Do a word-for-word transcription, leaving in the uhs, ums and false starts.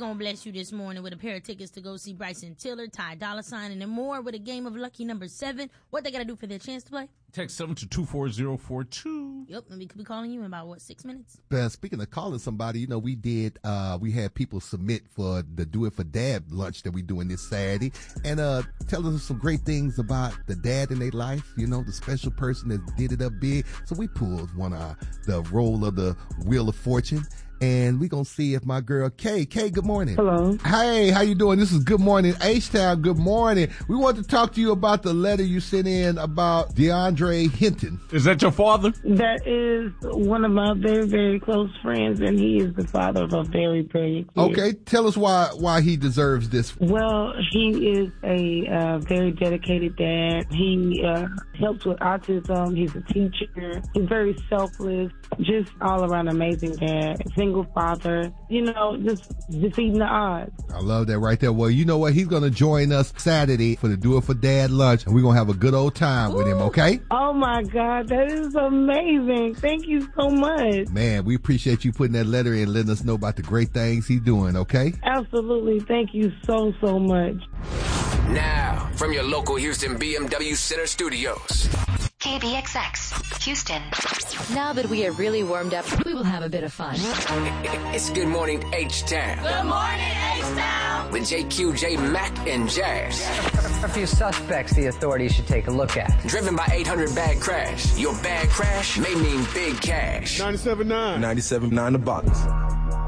gonna bless you this morning with a pair of tickets to go see Bryson Tiller, Ty Dolla $ign, and then more with a game of lucky number seven. What they gotta do for their chance to play? Text seven to two four zero four two. Yep, and we could be calling you in about, what, six minutes? Uh, speaking of calling somebody, you know, we did, uh, we had people submit for the Do It For Dad lunch that we doing this Saturday and uh, tell us some great things about the dad in their life, you know, the special person that did it up big. So we pulled one of the roll of the Wheel of Fortune. And we gonna see if my girl Kay, Kay, good morning. Hello. Hey, how you doing? This is Good Morning H-Town. Good morning. We want to talk to you about the letter you sent in about DeAndre Hinton. Is that your father? That is one of my very, very close friends, and he is the father of a very, very kid. Okay, tell us why why he deserves this. Well, he is a uh, very dedicated dad. He uh, helps with autism. He's a teacher. He's very selfless. Just all around amazing dad. Single father. You know, just defeating the odds. I love that right there. Well, you know what? He's going to join us Saturday for the Do It For Dad lunch, and we're going to have a good old time with him, okay? Oh, my God. That is amazing. Thank you so much. Man, we appreciate you putting that letter in and letting us know about the great things he's doing, okay? Absolutely. Thank you so, so much. Now, from your local Houston B M W Center Studios. K B X X, Houston. Now that we are really warmed up, we will have a bit of fun. It's Good Morning H-Town. Good morning, H-Town. With J Q, J Mac, and Jazz. A few suspects the authorities should take a look at. Driven by eight hundred Bad Crash. Your bad crash may mean big cash. ninety-seven point nine. ninety-seven point nine The Box.